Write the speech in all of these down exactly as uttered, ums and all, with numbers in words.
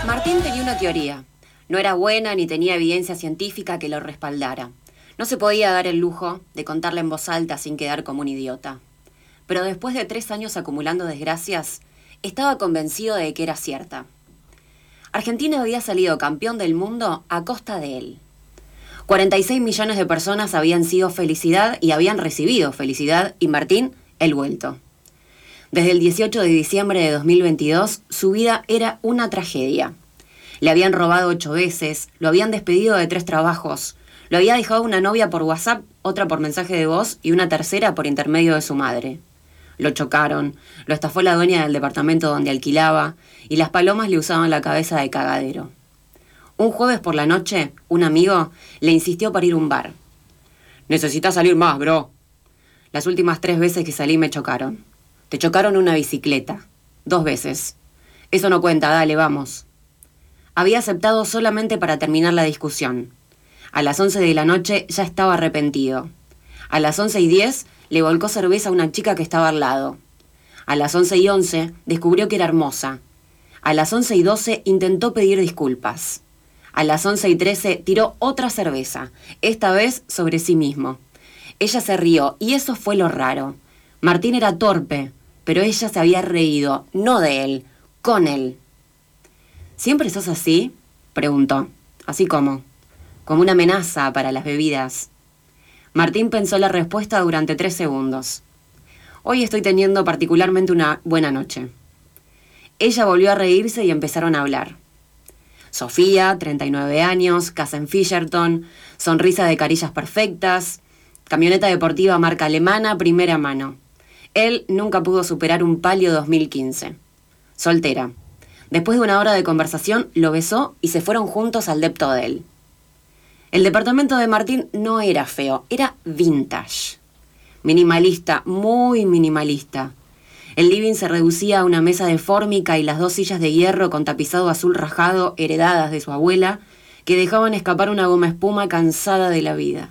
Martín tenía una teoría. No era buena ni tenía evidencia científica que lo respaldara. No se podía dar el lujo de contarla en voz alta sin quedar como un idiota. Pero después de tres años acumulando desgracias, estaba convencido de que era cierta. Argentina había salido campeón del mundo a costa de él. cuarenta y seis millones de personas habían sido felicidad y habían recibido felicidad y Martín, el vuelto. Desde el dieciocho de diciembre de dos mil veintidós, su vida era una tragedia. Le habían robado ocho veces, lo habían despedido de tres trabajos, lo había dejado una novia por WhatsApp, otra por mensaje de voz y una tercera por intermedio de su madre. Lo chocaron, lo estafó la dueña del departamento donde alquilaba y las palomas le usaban la cabeza de cagadero. Un jueves por la noche, un amigo le insistió para ir a un bar. «Necesitas salir más, bro». Las últimas tres veces que salí me chocaron. Te chocaron una bicicleta. Dos veces. Eso no cuenta, dale, vamos. Había aceptado solamente para terminar la discusión. A las once de la noche ya estaba arrepentido. A las once y diez le volcó cerveza a una chica que estaba al lado. A las once y once descubrió que era hermosa. A las once y doce intentó pedir disculpas. A las once y trece tiró otra cerveza, esta vez sobre sí mismo. Ella se rió y eso fue lo raro. Martín era torpe, pero ella se había reído, no de él, con él. ¿Siempre sos así?, preguntó. ¿Así como? Como una amenaza para las bebidas. Martín pensó la respuesta durante tres segundos. Hoy estoy teniendo particularmente una buena noche. Ella volvió a reírse y empezaron a hablar. Sofía, treinta y nueve años, casa en Fisherton, sonrisa de carillas perfectas, camioneta deportiva marca alemana, primera mano. Él nunca pudo superar un Palio dos mil quince. Soltera. Después de una hora de conversación, lo besó y se fueron juntos al depto de él. El departamento de Martín no era feo, era vintage. Minimalista, muy minimalista. El living se reducía a una mesa de fórmica y las dos sillas de hierro con tapizado azul rajado, heredadas de su abuela, que dejaban escapar una goma espuma cansada de la vida.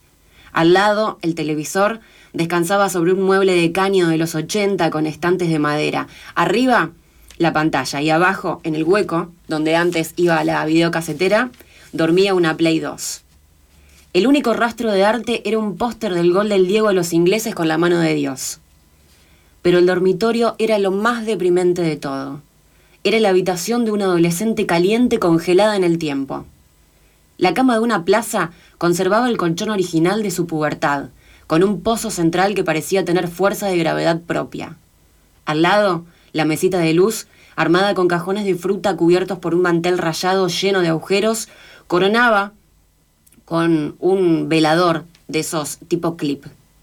Al lado, el televisor descansaba sobre un mueble de caño de los ochenta con estantes de madera. Arriba, la pantalla, y abajo, en el hueco, donde antes iba la videocasetera, dormía una Play dos. El único rastro de arte era un póster del gol del Diego a los ingleses con la mano de Dios. Pero el dormitorio era lo más deprimente de todo. Era la habitación de una adolescente caliente congelada en el tiempo. La cama de una plaza conservaba el colchón original de su pubertad, con un pozo central que parecía tener fuerza de gravedad propia. Al lado, la mesita de luz, armada con cajones de fruta cubiertos por un mantel rayado lleno de agujeros, coronaba con un velador de esos tipo clip.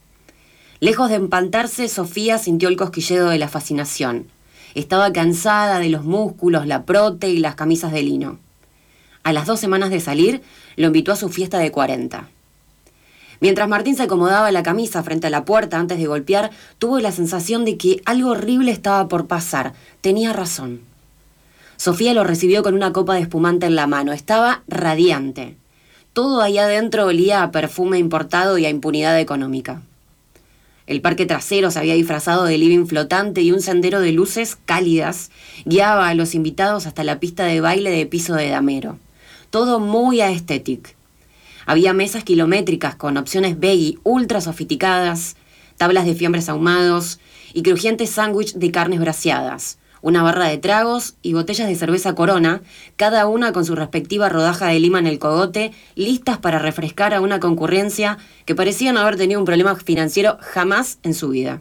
Lejos de empantarse, Sofía sintió el cosquilleo de la fascinación. Estaba cansada de los músculos, la prote y las camisas de lino. A las dos semanas de salir, lo invitó a su fiesta de cuarenta. Mientras Martín se acomodaba la camisa frente a la puerta antes de golpear, tuvo la sensación de que algo horrible estaba por pasar. Tenía razón. Sofía lo recibió con una copa de espumante en la mano. Estaba radiante. Todo ahí adentro olía a perfume importado y a impunidad económica. El parque trasero se había disfrazado de living flotante y un sendero de luces cálidas guiaba a los invitados hasta la pista de baile de piso de damero. Todo muy aesthetic. Había mesas kilométricas con opciones veggie ultra sofisticadas, tablas de fiambres ahumados y crujientes sándwich de carnes braseadas, una barra de tragos y botellas de cerveza Corona, cada una con su respectiva rodaja de lima en el cogote, listas para refrescar a una concurrencia que parecía no haber tenido un problema financiero jamás en su vida.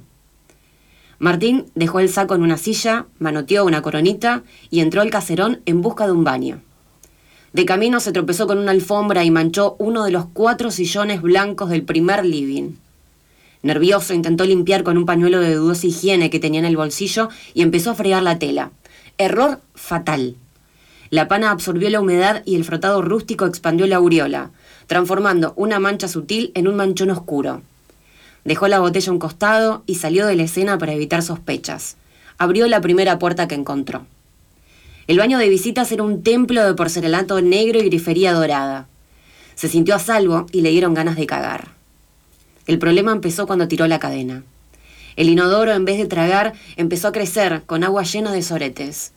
Martín dejó el saco en una silla, manoteó una coronita y entró al caserón en busca de un baño. De camino se tropezó con una alfombra y manchó uno de los cuatro sillones blancos del primer living. Nervioso, intentó limpiar con un pañuelo de dudosa higiene que tenía en el bolsillo y empezó a fregar la tela. Error fatal. La pana absorbió la humedad y el frotado rústico expandió la aureola, transformando una mancha sutil en un manchón oscuro. Dejó la botella a un costado y salió de la escena para evitar sospechas. Abrió la primera puerta que encontró. El baño de visitas era un templo de porcelanato negro y grifería dorada. Se sintió a salvo y le dieron ganas de cagar. El problema empezó cuando tiró la cadena. El inodoro, en vez de tragar, empezó a crecer con agua llena de soretes.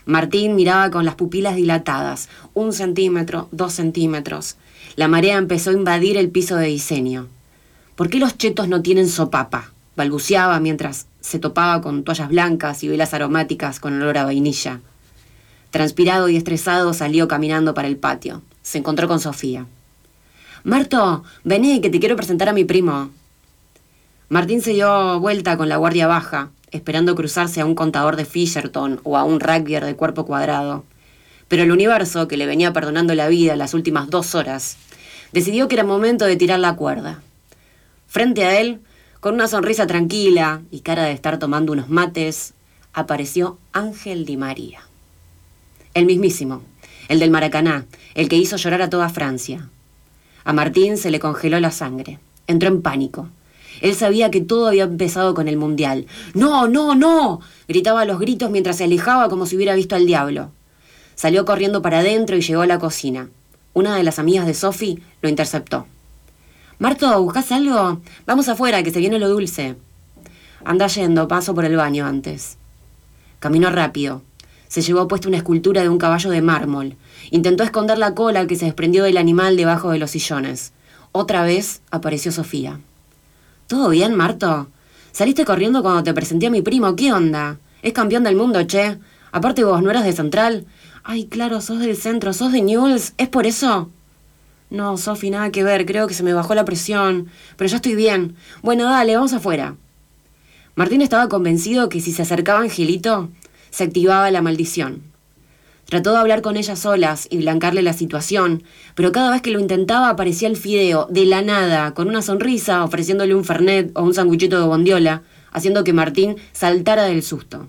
Martín miraba con las pupilas dilatadas, un centímetro, dos centímetros. La marea empezó a invadir el piso de diseño. ¿Por qué los chetos no tienen sopapa?, balbuceaba mientras se topaba con toallas blancas y velas aromáticas con olor a vainilla. Transpirado y estresado salió caminando para el patio. Se encontró con Sofía. «Marto, vení, que te quiero presentar a mi primo». Martín se dio vuelta con la guardia baja, esperando cruzarse a un contador de Fisherton o a un rugbyer de cuerpo cuadrado. Pero el universo, que le venía perdonando la vida las últimas dos horas, decidió que era momento de tirar la cuerda. Frente a él, con una sonrisa tranquila y cara de estar tomando unos mates, apareció Ángel Di María. El mismísimo, el del Maracaná, el que hizo llorar a toda Francia. A Martín se le congeló la sangre. Entró en pánico. Él sabía que todo había empezado con el Mundial. ¡No, no, no!, gritaba a los gritos mientras se alejaba como si hubiera visto al diablo. Salió corriendo para adentro y llegó a la cocina. Una de las amigas de Sophie lo interceptó. «Marto, ¿buscás algo? Vamos afuera, que se viene lo dulce». «Anda yendo, paso por el baño antes». Caminó rápido. Se llevó puesta una escultura de un caballo de mármol. Intentó esconder la cola que se desprendió del animal debajo de los sillones. Otra vez apareció Sofía. «¿Todo bien, Marto? Saliste corriendo cuando te presenté a mi primo. ¿Qué onda? Es campeón del mundo, che. Aparte vos, ¿no eras de Central? Ay, claro, sos del centro, sos de Newell's. ¿Es por eso?» «No, Sofi, nada que ver. Creo que se me bajó la presión. Pero ya estoy bien. Bueno, dale, vamos afuera». Martín estaba convencido que si se acercaba a Angelito, se activaba la maldición. Trató de hablar con ellas solas y blancarle la situación, pero cada vez que lo intentaba aparecía el fideo, de la nada, con una sonrisa, ofreciéndole un fernet o un sanguichito de bondiola, haciendo que Martín saltara del susto.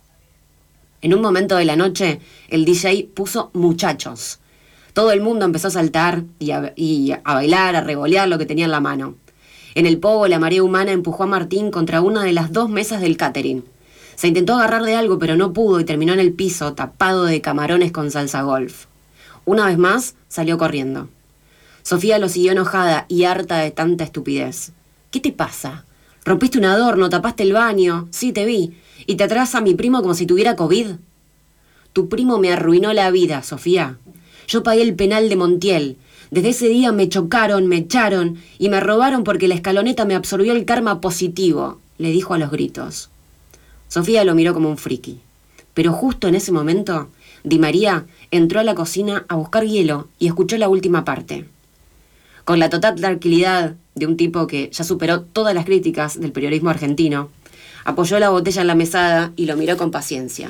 En un momento de la noche, el D J puso Muchachos. Todo el mundo empezó a saltar y a, y a bailar, a revolear lo que tenía en la mano. En el pogo, la marea humana empujó a Martín contra una de las dos mesas del catering. Se intentó agarrar de algo, pero no pudo y terminó en el piso, tapado de camarones con salsa golf. Una vez más, salió corriendo. Sofía lo siguió enojada y harta de tanta estupidez. «¿Qué te pasa? Rompiste un adorno, tapaste el baño. Sí, te vi. Y te atrás a mi primo como si tuviera COVID». «Tu primo me arruinó la vida, Sofía. Yo pagué el penal de Montiel. Desde ese día me chocaron, me echaron y me robaron porque la escaloneta me absorbió el karma positivo», le dijo a los gritos. Sofía lo miró como un friki. Pero justo en ese momento, Di María entró a la cocina a buscar hielo y escuchó la última parte. Con la total tranquilidad de un tipo que ya superó todas las críticas del periodismo argentino, apoyó la botella en la mesada y lo miró con paciencia.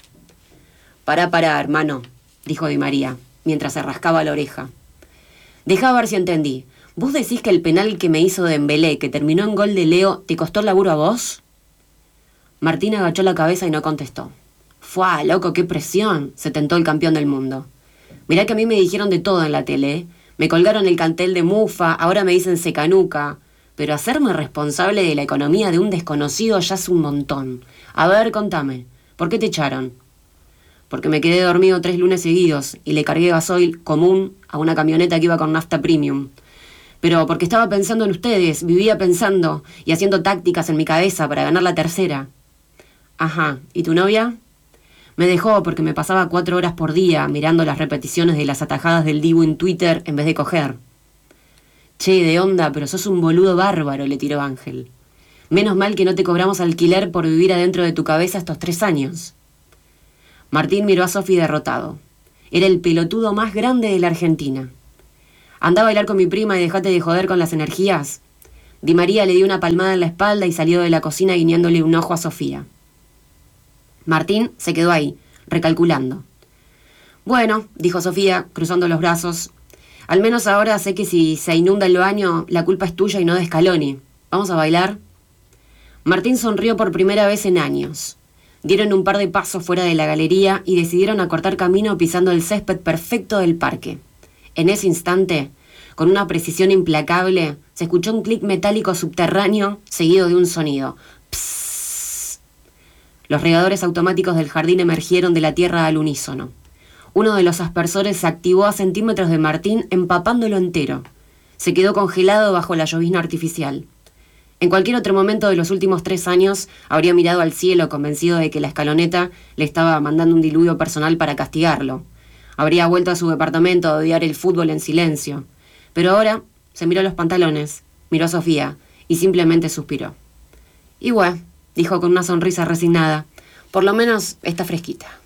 «Pará, pará, hermano», dijo Di María, mientras se rascaba la oreja. «Dejá ver si entendí. ¿Vos decís que el penal que me hizo Dembélé, que terminó en gol de Leo, te costó el laburo a vos?» Martín agachó la cabeza y no contestó. «Fuá, loco, qué presión», se tentó el campeón del mundo. «Mirá que a mí me dijeron de todo en la tele, ¿eh? Me colgaron el cantel de mufa, ahora me dicen secanuca. Pero hacerme responsable de la economía de un desconocido ya es un montón. A ver, contame, ¿por qué te echaron?» «Porque me quedé dormido tres lunes seguidos y le cargué gasoil común a una camioneta que iba con nafta premium. Pero porque estaba pensando en ustedes, vivía pensando y haciendo tácticas en mi cabeza para ganar la tercera». «Ajá, ¿y tu novia?» «Me dejó porque me pasaba cuatro horas por día mirando las repeticiones de las atajadas del Dibu en Twitter en vez de coger». «Che, de onda, pero sos un boludo bárbaro», le tiró Ángel. «Menos mal que no te cobramos alquiler por vivir adentro de tu cabeza estos tres años». Martín miró a Sofi derrotado. Era el pelotudo más grande de la Argentina. «Andá a bailar con mi prima y dejate de joder con las energías». Di María le dio una palmada en la espalda y salió de la cocina guiñándole un ojo a Sofía. Martín se quedó ahí, recalculando. «Bueno», dijo Sofía, cruzando los brazos, «al menos ahora sé que si se inunda el baño, la culpa es tuya y no de Scaloni. ¿Vamos a bailar?» Martín sonrió por primera vez en años. Dieron un par de pasos fuera de la galería y decidieron acortar camino pisando el césped perfecto del parque. En ese instante, con una precisión implacable, se escuchó un clic metálico subterráneo seguido de un sonido. «Psss». Los regadores automáticos del jardín emergieron de la tierra al unísono. Uno de los aspersores se activó a centímetros de Martín, empapándolo entero. Se quedó congelado bajo la llovizna artificial. En cualquier otro momento de los últimos tres años habría mirado al cielo convencido de que la escaloneta le estaba mandando un diluvio personal para castigarlo. Habría vuelto a su departamento a odiar el fútbol en silencio. Pero ahora se miró los pantalones, miró a Sofía y simplemente suspiró. Y bueno, dijo con una sonrisa resignada, por lo menos está fresquita.